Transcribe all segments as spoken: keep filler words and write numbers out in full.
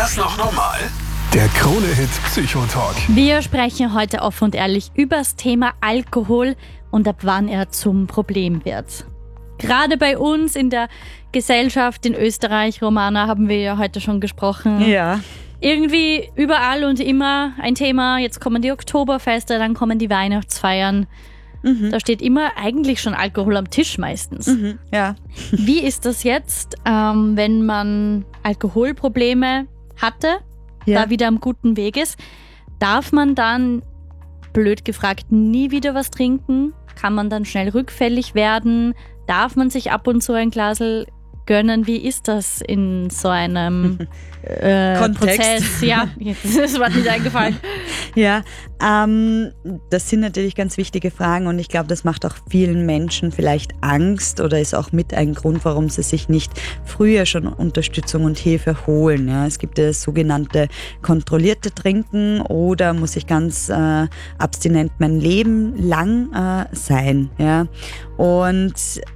das noch normal? Der Krone-Hit Psychotalk. Wir sprechen heute offen und ehrlich über das Thema Alkohol und ab wann er zum Problem wird. Gerade bei uns in der Gesellschaft in Österreich, Romana, haben wir ja heute schon gesprochen. Ja. Irgendwie überall und immer ein Thema. Jetzt kommen die Oktoberfeste, dann kommen die Weihnachtsfeiern. Mhm. Da steht immer eigentlich schon Alkohol am Tisch meistens. Mhm, ja. Wie ist das jetzt, ähm, wenn man Alkoholprobleme hatte, ja. da wieder am guten Weg ist? Darf man dann, blöd gefragt, nie wieder was trinken? Kann man dann schnell rückfällig werden? Darf man sich ab und zu ein Glasl gönnen? Wie ist das in so einem äh, Prozess? Ja, das war nicht eingefallen. Ja, ähm, das sind natürlich ganz wichtige Fragen und ich glaube, das macht auch vielen Menschen vielleicht Angst oder ist auch mit ein Grund, warum sie sich nicht früher schon Unterstützung und Hilfe holen. Ja, es gibt ja das sogenannte kontrollierte Trinken oder muss ich ganz äh, abstinent mein Leben lang äh, sein. Ja, und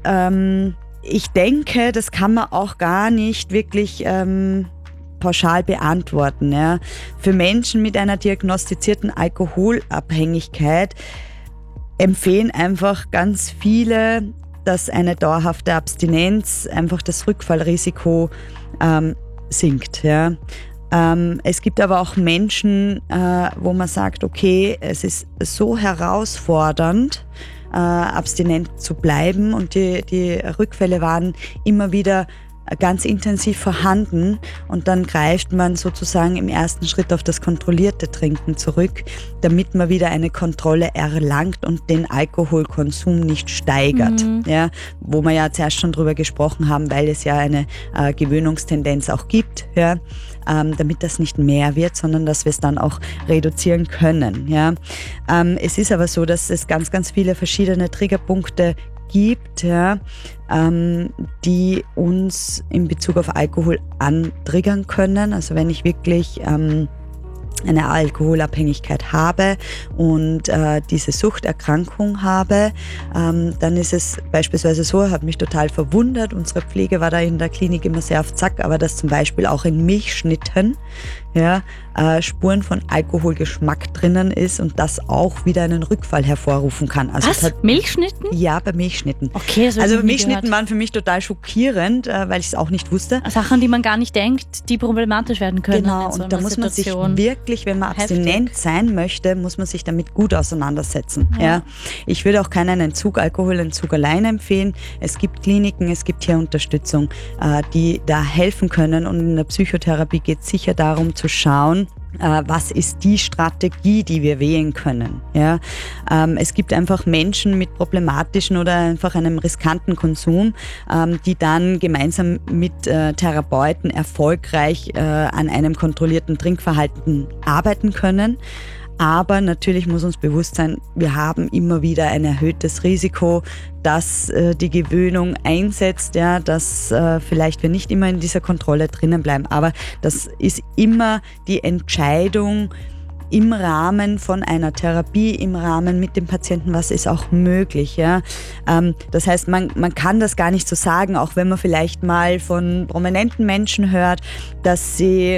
ähm, ich denke, das kann man auch gar nicht wirklich ähm, pauschal beantworten. Ja. Für Menschen mit einer diagnostizierten Alkoholabhängigkeit empfehlen einfach ganz viele, dass eine dauerhafte Abstinenz einfach das Rückfallrisiko ähm, sinkt. Ja. Ähm, es gibt aber auch Menschen, äh, wo man sagt, okay, es ist so herausfordernd, Äh, abstinent zu bleiben und die, die Rückfälle waren immer wieder ganz intensiv vorhanden und dann greift man sozusagen im ersten Schritt auf das kontrollierte Trinken zurück, damit man wieder eine Kontrolle erlangt und den Alkoholkonsum nicht steigert. Mhm. Ja, wo wir ja zuerst schon drüber gesprochen haben, weil es ja eine äh, Gewöhnungstendenz auch gibt, ja, ähm, damit das nicht mehr wird, sondern dass wir es dann auch reduzieren können. Ja. Ähm, es ist aber so, dass es ganz, ganz viele verschiedene Triggerpunkte gibt, ja, ähm, die uns in Bezug auf Alkohol antriggern können. Also wenn ich wirklich ähm, eine Alkoholabhängigkeit habe und äh, diese Suchterkrankung habe, ähm, dann ist es beispielsweise so, hat mich total verwundert, unsere Pflege war da in der Klinik immer sehr auf Zack, aber dass zum Beispiel auch in Milchschnitten ja, äh, Spuren von Alkoholgeschmack drinnen ist und das auch wieder einen Rückfall hervorrufen kann. Also Was? Hat, Milchschnitten? Ja, bei Milchschnitten. Okay, das also Milchschnitten waren für mich total schockierend, äh, weil ich es auch nicht wusste. Sachen, die man gar nicht denkt, die problematisch werden können. Genau, so und da muss Situation. man sich wirklich, wenn man abstinent Heftig. sein möchte, muss man sich damit gut auseinandersetzen. Ja. Ja. Ich würde auch keinen Entzug, Alkoholentzug allein empfehlen. Es gibt Kliniken, es gibt hier Unterstützung, äh, die da helfen können und in der Psychotherapie geht es sicher darum zu schauen, äh, was ist die Strategie, die wir wählen können. Ja? Ähm, es gibt einfach Menschen mit problematischen oder einfach einem riskanten Konsum, ähm, die dann gemeinsam mit äh, Therapeuten erfolgreich äh, an einem kontrollierten Trinkverhalten arbeiten können. Aber natürlich muss uns bewusst sein, wir haben immer wieder ein erhöhtes Risiko, dass äh, die Gewöhnung einsetzt, ja, dass äh, vielleicht wir nicht immer in dieser Kontrolle drinnen bleiben. Aber das ist immer die Entscheidung im Rahmen von einer Therapie, im Rahmen mit dem Patienten, was ist auch möglich. Ja? Ähm, das heißt, man, man kann das gar nicht so sagen, auch wenn man vielleicht mal von prominenten Menschen hört, dass sie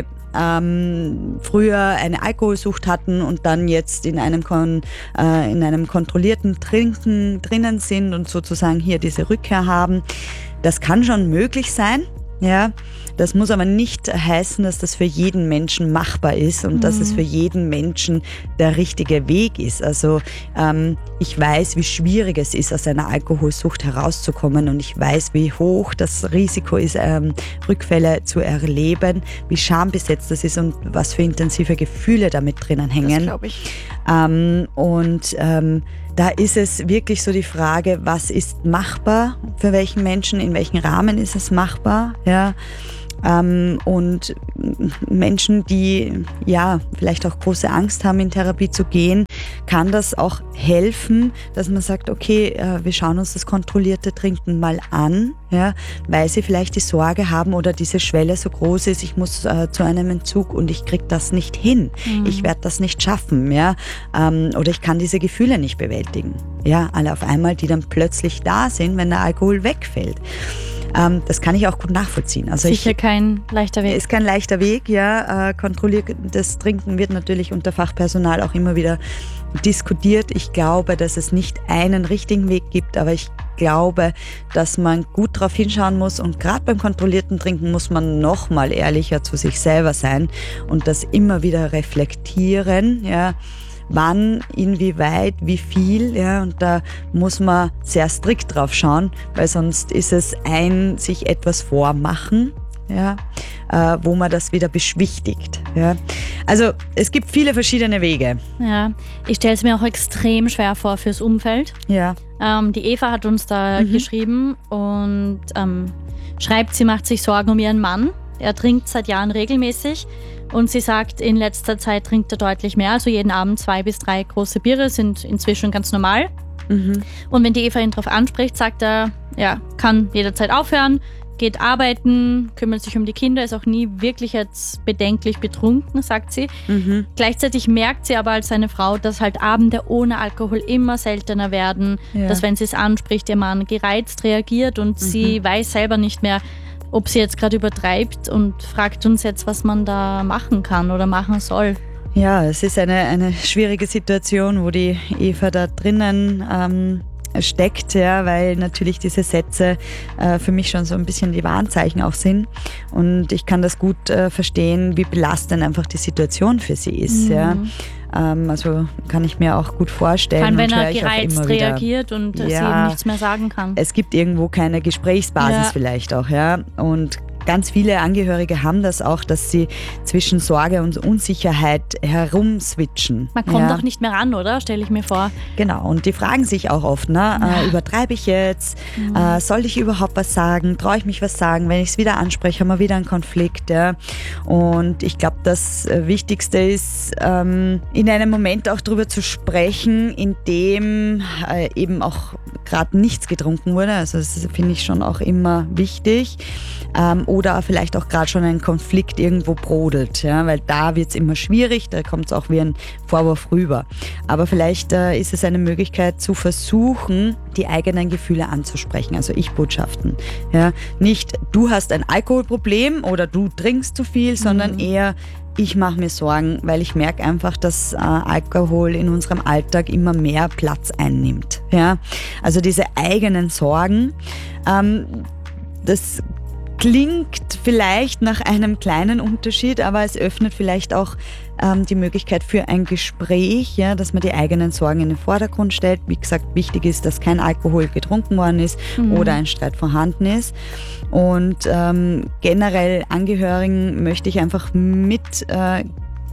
Ähm, früher eine Alkoholsucht hatten und dann jetzt in einem, kon, äh, in einem kontrollierten Trinken drinnen sind und sozusagen hier diese Rückkehr haben. Das kann schon möglich sein. Ja, das muss aber nicht heißen, dass das für jeden Menschen machbar ist und mhm. dass es für jeden Menschen der richtige Weg ist. Also ähm, ich weiß, wie schwierig es ist, aus einer Alkoholsucht herauszukommen und ich weiß, wie hoch das Risiko ist, ähm, Rückfälle zu erleben, wie schambesetzt das ist und was für intensive Gefühle damit drinnen hängen. Das glaube ich. Ähm, und ähm, da ist es wirklich so die Frage, was ist machbar für welchen Menschen, in welchem Rahmen ist es machbar, ja. Ähm, und Menschen, die ja vielleicht auch große Angst haben, in Therapie zu gehen, kann das auch helfen, dass man sagt, okay, äh, wir schauen uns das kontrollierte Trinken mal an, ja, weil sie vielleicht die Sorge haben oder diese Schwelle so groß ist, ich muss äh, zu einem Entzug und ich kriege das nicht hin, mhm. ich werde das nicht schaffen, ja, ähm, oder ich kann diese Gefühle nicht bewältigen, ja, alle auf einmal, die dann plötzlich da sind, wenn der Alkohol wegfällt. Ähm, das kann ich auch gut nachvollziehen. Also Sicher ich, kein leichter Weg. Ist kein leichter Weg, ja. Äh, kontrolliertes Trinken wird natürlich unter Fachpersonal auch immer wieder diskutiert. Ich glaube, dass es nicht einen richtigen Weg gibt, aber ich glaube, dass man gut darauf hinschauen muss und gerade beim kontrollierten Trinken muss man noch mal ehrlicher zu sich selber sein und das immer wieder reflektieren, ja. Wann, inwieweit, wie viel, ja, und da muss man sehr strikt drauf schauen, weil sonst ist es ein sich etwas vormachen, ja, äh, wo man das wieder beschwichtigt, ja. Also es gibt viele verschiedene Wege. Ja, ich stelle es mir auch extrem schwer vor fürs Umfeld. Ja. Ähm, die Eva hat uns da Mhm. geschrieben und ähm, schreibt, sie macht sich Sorgen um ihren Mann. Er trinkt seit Jahren regelmäßig. Und sie sagt, in letzter Zeit trinkt er deutlich mehr. Also jeden Abend zwei bis drei große Biere sind inzwischen ganz normal. Mhm. Und wenn die Eva ihn darauf anspricht, sagt er, ja, kann jederzeit aufhören, geht arbeiten, kümmert sich um die Kinder, ist auch nie wirklich jetzt bedenklich betrunken, sagt sie. Mhm. Gleichzeitig merkt sie aber als seine Frau, dass halt Abende ohne Alkohol immer seltener werden, Ja. dass wenn sie es anspricht, ihr Mann gereizt reagiert und Mhm. sie weiß selber nicht mehr, ob sie jetzt gerade übertreibt und fragt uns jetzt, was man da machen kann oder machen soll. Ja, es ist eine, eine schwierige Situation, wo die Eva da drinnen ähm, steckt, ja, weil natürlich diese Sätze äh, für mich schon so ein bisschen die Warnzeichen auch sind. Und ich kann das gut äh, verstehen, wie belastend einfach die Situation für sie ist. Mhm. Ja. Ähm, also kann ich mir auch gut vorstellen. Vor allem, wenn und höre er ich auch gereizt immer wieder. reagiert und äh, sie Ja. eben nichts mehr sagen kann. Es gibt irgendwo keine Gesprächsbasis Ja. vielleicht auch, ja. Und ganz viele Angehörige haben das auch, dass sie zwischen Sorge und Unsicherheit herumswitchen. Man kommt ja. doch nicht mehr ran, oder? Stelle ich mir vor. Genau, und die fragen sich auch oft, ne, Ja. äh, übertreibe ich jetzt? Mhm. Äh, soll ich überhaupt was sagen? Traue ich mich was sagen? Wenn ich es wieder anspreche, haben wir wieder einen Konflikt. Ja? Und ich glaube, das äh, Wichtigste ist, ähm, in einem Moment auch darüber zu sprechen, in dem äh, eben auch gerade nichts getrunken wurde. Also das finde ich schon auch immer wichtig. Ähm, oder vielleicht auch gerade schon ein Konflikt irgendwo brodelt, ja? Weil da wird es immer schwierig, da kommt es auch wie ein Vorwurf rüber. Aber vielleicht äh, ist es eine Möglichkeit zu versuchen, die eigenen Gefühle anzusprechen, also Ich-Botschaften. Ja? Nicht, du hast ein Alkoholproblem oder du trinkst zu viel, sondern Mhm. eher, ich mache mir Sorgen, weil ich merke einfach, dass äh, Alkohol in unserem Alltag immer mehr Platz einnimmt. Ja? Also diese eigenen Sorgen, ähm, das klingt vielleicht nach einem kleinen Unterschied, aber es öffnet vielleicht auch ähm, die Möglichkeit für ein Gespräch, ja, dass man die eigenen Sorgen in den Vordergrund stellt. Wie gesagt, wichtig ist, dass kein Alkohol getrunken worden ist Mhm. oder ein Streit vorhanden ist. Und ähm, generell Angehörigen möchte ich einfach mit äh,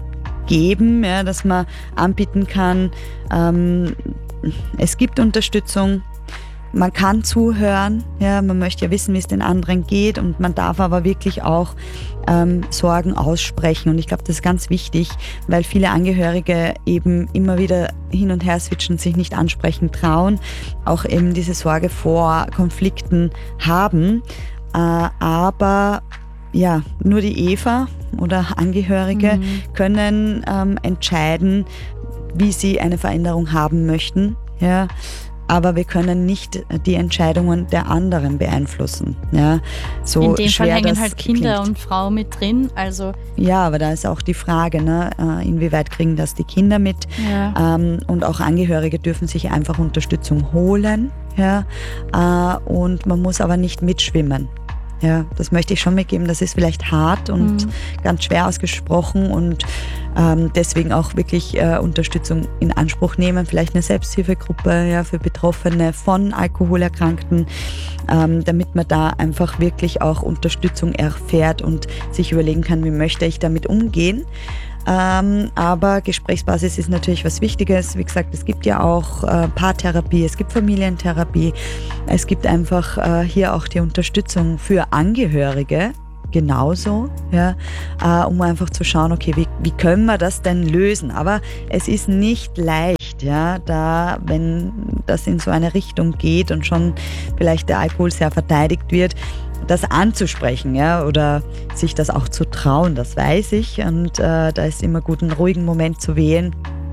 geben, ja, dass man anbieten kann, ähm, es gibt Unterstützung. Man kann zuhören, ja, man möchte ja wissen, wie es den anderen geht und man darf aber wirklich auch ähm, Sorgen aussprechen und ich glaube, das ist ganz wichtig, weil viele Angehörige eben immer wieder hin und her switchen, sich nicht ansprechen trauen, auch eben diese Sorge vor Konflikten haben, äh, aber ja, nur die Eva oder Angehörige Mhm. können ähm, entscheiden, wie sie eine Veränderung haben möchten, ja. Aber wir können nicht die Entscheidungen der anderen beeinflussen. Ja, so In dem Fall schwer hängen das halt Kinder klingt. und Frau mit drin. Also Ja, aber da ist auch die Frage, ne, äh, inwieweit kriegen das die Kinder mit? ja. Ähm, und auch Angehörige dürfen sich einfach Unterstützung holen. Ja, äh, und man muss aber nicht mitschwimmen. Ja, das möchte ich schon mitgeben. Das ist vielleicht hart und Mhm. ganz schwer ausgesprochen und ähm, deswegen auch wirklich äh, Unterstützung in Anspruch nehmen. Vielleicht eine Selbsthilfegruppe, ja, für Betroffene von Alkoholerkrankten, ähm, damit man da einfach wirklich auch Unterstützung erfährt und sich überlegen kann, wie möchte ich damit umgehen. Ähm, aber Gesprächsbasis ist natürlich was Wichtiges. Wie gesagt, es gibt ja auch äh, Paartherapie, es gibt Familientherapie, es gibt einfach äh, hier auch die Unterstützung für Angehörige, genauso, ja, äh, um einfach zu schauen, okay, wie, wie können wir das denn lösen? Aber es ist nicht leicht, ja, da, wenn das in so eine Richtung geht und schon vielleicht der Alkohol sehr verteidigt wird, das anzusprechen, ja, oder sich das auch zu trauen, das weiß ich. Und äh, da ist immer gut, einen ruhigen Moment zu wählen,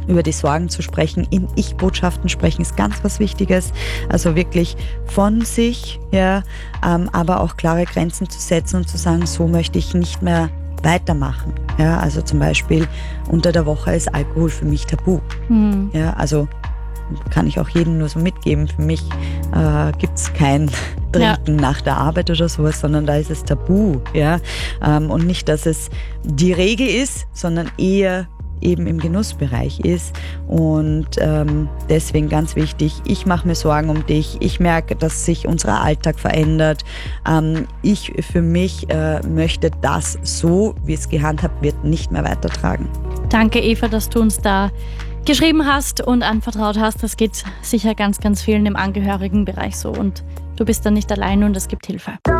über die Sorgen zu sprechen, in Ich-Botschaften sprechen ist ganz was Wichtiges. Also wirklich von sich, ja, ähm, aber auch klare Grenzen zu setzen und zu sagen, so möchte ich nicht mehr weitermachen. Ja, also zum Beispiel unter der Woche ist Alkohol für mich tabu. Mhm. Ja, also kann ich auch jedem nur so mitgeben. Für mich äh, gibt es kein Trinken ja. nach der Arbeit oder sowas, sondern da ist es tabu. Ja? Ähm, und nicht, dass es die Regel ist, sondern eher eben im Genussbereich ist. Und ähm, deswegen ganz wichtig, ich mache mir Sorgen um dich. Ich merke, dass sich unser Alltag verändert. Ähm, ich für mich äh, möchte das so, wie es gehandhabt wird, nicht mehr weitertragen. Danke, Eva, dass du uns da geschrieben hast und anvertraut hast. Das geht sicher ganz, ganz vielen im Angehörigenbereich so und du bist da nicht allein und es gibt Hilfe.